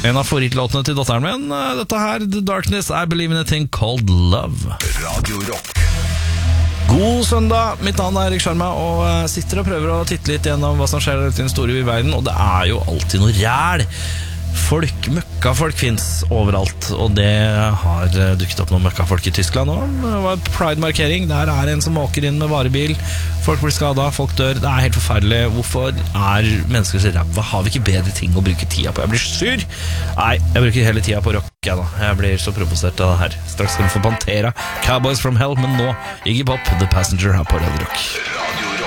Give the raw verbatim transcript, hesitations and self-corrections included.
En av favorittlåtene til datteren min, dette her, The Darkness, I Believe in a Thing Called Love. Radio Rock. God søndag, mitt navn er Erik Sjarma, og jeg sitter og prøver å titte litt gjennom hva som skjer i den store verden, og det er jo alltid noe ræl. Folk, møkkafolk finnes overalt, og det har dukket opp noen møkkafolk i Tyskland nå. Det var et Pride-markering, der er en som måker inn med varebil. Folk blir skadet, folk dør, det er helt forferdelig. Hvorfor er mennesker så ræva? Har vi ikke bedre ting å bruke tida på? Jeg blir sur! Nei, jeg bruker hele tida på rock, jeg da. Jeg blir så provosert av det her. Straks skal vi få Pantera, Cowboys from Hell, men nå Iggy Pop, The Passenger her på Radio Rock.